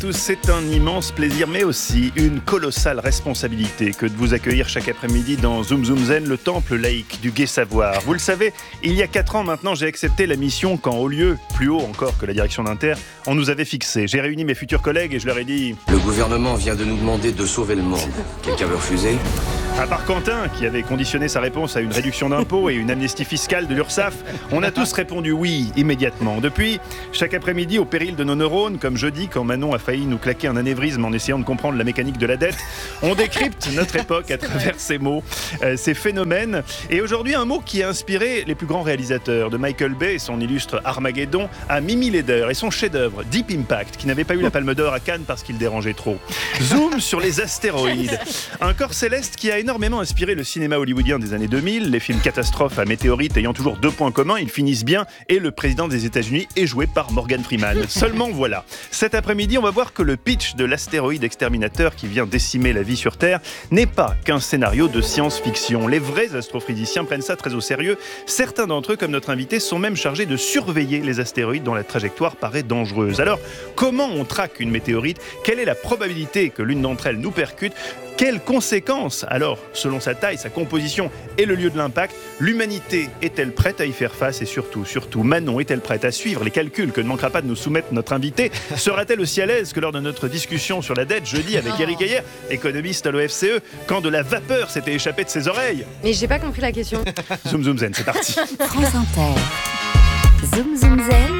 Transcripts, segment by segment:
tous, c'est un immense plaisir, mais aussi une colossale responsabilité que de vous accueillir chaque après-midi dans Zoom Zoom Zen, le temple laïque du gai savoir. Vous le savez, il y a 4 ans maintenant, j'ai accepté la mission quand, au lieu, plus haut encore que la direction d'Inter, on nous avait fixé. J'ai réuni mes futurs collègues et je leur ai dit... Le gouvernement vient de nous demander de sauver le monde. Quelqu'un veut refuser ? À part Quentin, qui avait conditionné sa réponse à une réduction d'impôts et une amnistie fiscale de l'URSSAF, on a tous répondu oui, immédiatement. Depuis, chaque après-midi, au péril de nos neurones, comme jeudi, quand Manon a failli nous claquer un anévrisme en essayant de comprendre la mécanique de la dette, on décrypte notre époque à travers ces mots, ces phénomènes. Et aujourd'hui, un mot qui a inspiré les plus grands réalisateurs, de Michael Bay et son illustre Armageddon, à Mimi Leder et son chef-d'œuvre Deep Impact, qui n'avait pas eu la Palme d'Or à Cannes parce qu'il dérangeait trop. Zoom sur les astéroïdes. Un corps céleste qui a énormément inspiré le cinéma hollywoodien des années 2000, les films catastrophes à météorites ayant toujours 2 points communs, ils finissent bien et le président des États-Unis est joué par Morgan Freeman. Seulement voilà, cet après-midi, on va voir que le pitch de l'astéroïde exterminateur qui vient décimer la vie sur Terre n'est pas qu'un scénario de science-fiction. Les vrais astrophysiciens prennent ça très au sérieux. Certains d'entre eux, comme notre invité, sont même chargés de surveiller les astéroïdes dont la trajectoire paraît dangereuse. Alors, comment on traque une météorite ? Quelle est la probabilité que l'une d'entre elles nous percute ? Quelles conséquences, alors, selon sa taille, sa composition et le lieu de l'impact, l'humanité est-elle prête à y faire face ? Et surtout, Manon est-elle prête à suivre les calculs que ne manquera pas de nous soumettre notre invité ? Sera-t-elle aussi à l'aise que lors de notre discussion sur la dette jeudi avec Éric Heyer, économiste à l'OFCE, quand de la vapeur s'était échappée de ses oreilles ? Mais j'ai pas compris la question. Zoom Zoom Zen, c'est parti. France Inter. Zoom Zoom Zen.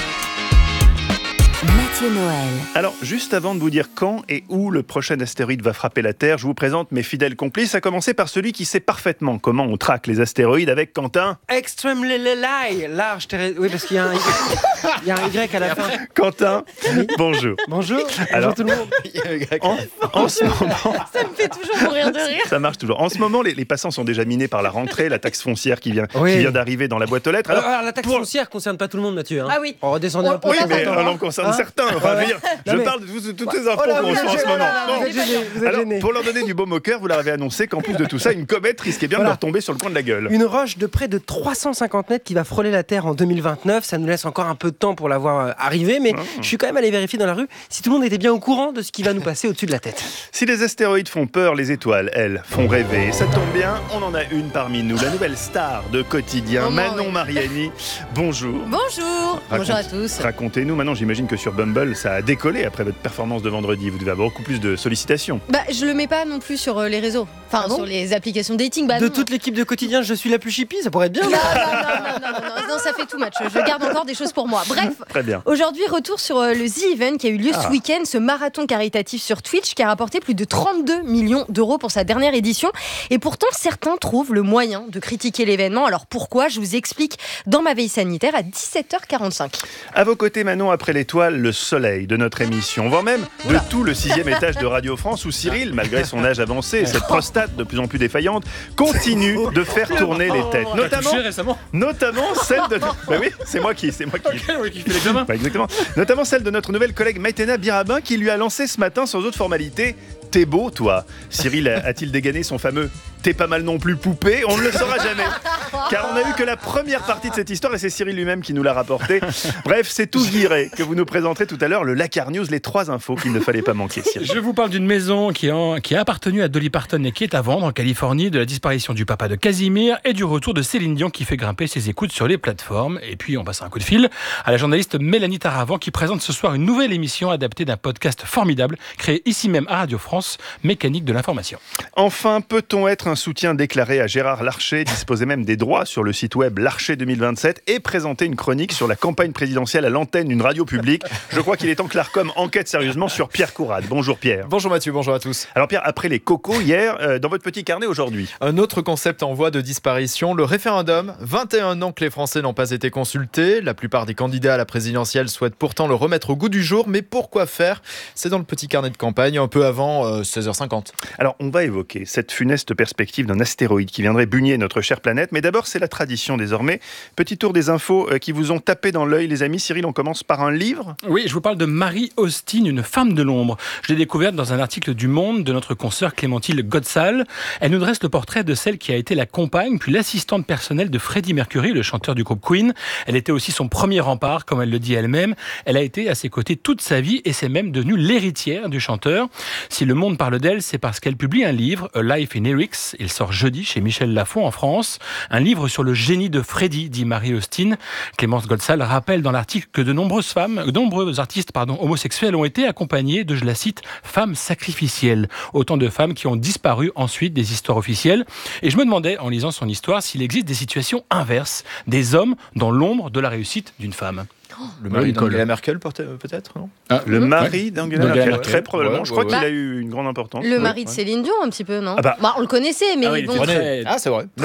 Mathieu Noël. Alors, juste avant de vous dire quand et où le prochain astéroïde va frapper la Terre, je vous présente mes fidèles complices, à commencer par celui qui sait parfaitement comment on traque les astéroïdes avec Quentin. Extremely large. Oui, parce qu'il y a un Y à la fin. Quentin, bonjour. Bonjour. Alors, Bonjour tout le monde. En ce moment... Ça me fait toujours mourir de rire. Ça marche toujours. En ce moment, les passants sont déjà minés par la rentrée, la taxe foncière qui vient d'arriver dans la boîte aux lettres. Alors, la taxe foncière concerne pas tout le monde, Mathieu. Hein. Ah oui. On redescendait un peu. Oui, mais elle en concerne certains. Enfin, je veux dire, je parle de toutes les infos qu'on reçoit en ce moment. Vous êtes gêné. Pour leur donner du baume au cœur, vous leur avez annoncé qu'en plus de tout ça, une comète risquait bien de leur tomber sur le coin de la gueule. Une roche de près de 350 mètres qui va frôler la Terre en 2029. Ça nous laisse encore un peu de temps pour la voir arriver, mais je suis quand même allé vérifier dans la rue si tout le monde était bien au courant de ce qui va nous passer au-dessus de la tête. Si les astéroïdes font peur, les étoiles, elles, font rêver. Et ça tombe bien, on en a une parmi nous, la nouvelle star de Quotidien, Manon Mariani. Bonjour. Bonjour. Bonjour à tous. Racontez-nous, maintenant j'imagine que sur Bumble, ça a décollé après votre performance de vendredi. Vous devez avoir beaucoup plus de sollicitations. Je le mets pas non plus sur les réseaux. Enfin, sur les applications dating. De toute l'équipe de Quotidien, je suis la plus chippie, ça pourrait être bien. Non, ça fait too much. Je garde encore des choses pour moi. Bref, très bien. Aujourd'hui, retour sur le The Event qui a eu lieu ce week-end, ce marathon caritatif sur Twitch qui a rapporté plus de 32 millions d'euros pour sa dernière édition. Et pourtant, certains trouvent le moyen de critiquer l'événement. Alors pourquoi ? Je vous explique dans ma veille sanitaire à 17h45. À vos côtés, Manon, après l'étoile, le soleil de notre émission, voire même de tout le 6e étage de Radio France où Cyril, malgré son âge avancé et cette prostate de plus en plus défaillante, continue de faire tourner les têtes. Notamment celle de... oui, c'est moi qui fais l'examen. Exactement. Notamment celle de notre nouvelle collègue Maïtena Birabin qui lui a lancé ce matin sans autre formalité: t'es beau, toi. Cyril a-t-il dégainé son fameux t'es pas mal non plus poupée? On ne le saura jamais. Car on a eu que la première partie de cette histoire et c'est Cyril lui-même qui nous l'a rapporté. Bref, c'est tout viré que vous nous présenterez tout à l'heure, le Lakar News, les 3 infos qu'il ne fallait pas manquer. Cyril. Je vous parle d'une maison qui a appartenu à Dolly Parton et qui est à vendre en Californie, de la disparition du papa de Casimir et du retour de Céline Dion qui fait grimper ses écoutes sur les plateformes. Et puis on passe un coup de fil à la journaliste Mélanie Taravant qui présente ce soir une nouvelle émission adaptée d'un podcast formidable créé ici même à Radio France, Mécanique de l'information. Enfin, peut-on être un soutien déclaré à Gérard Larcher, disposer même des droits sur le site web Larcher 2027 et présenter une chronique sur la campagne présidentielle à l'antenne d'une radio publique? Je crois qu'il est temps que l'Arcom enquête sérieusement sur Pierre Courade. Bonjour Pierre. Bonjour Mathieu, bonjour à tous. Alors Pierre, après les cocos hier, dans votre petit carnet aujourd'hui. Un autre concept en voie de disparition, le référendum. 21 ans que les Français n'ont pas été consultés. La plupart des candidats à la présidentielle souhaitent pourtant le remettre au goût du jour. Mais pourquoi faire ? C'est dans le petit carnet de campagne, un peu avant 16h50. Alors on va évoquer cette funeste perspective d'un astéroïde qui viendrait bugner notre chère planète. Mais d'abord, d'abord, c'est la tradition désormais. Petit tour des infos qui vous ont tapé dans l'œil, les amis. Cyril, on commence par un livre. Oui, je vous parle de Marie Austin, une femme de l'ombre. Je l'ai découverte dans un article du Monde de notre consoeur Clémentine Godsal. Elle nous dresse le portrait de celle qui a été la compagne puis l'assistante personnelle de Freddie Mercury, le chanteur du groupe Queen. Elle était aussi son premier rempart, comme elle le dit elle-même. Elle a été à ses côtés toute sa vie et c'est même devenue l'héritière du chanteur. Si le Monde parle d'elle, c'est parce qu'elle publie un livre, A Life in Lyrics. Il sort jeudi chez Michel Lafon en France. Un livre sur le génie de Freddie, dit Marie Austin. Clémence Godsal rappelle dans l'article que de nombreux artistes homosexuels ont été accompagnés de, je la cite, femmes sacrificielles. Autant de femmes qui ont disparu ensuite des histoires officielles. Et je me demandais, en lisant son histoire, s'il existe des situations inverses, des hommes dans l'ombre de la réussite d'une femme. Le mari d'Angela Merkel, peut-être, non ? Le mari d'Angela Merkel, très probablement. Ouais, je crois ouais, qu'il ouais. a eu une grande importance. Le mari de Céline Dion, un petit peu, non ? Ah bah. On le connaissait, mais Ah oui, il bon. était très- Ah, c'est vrai.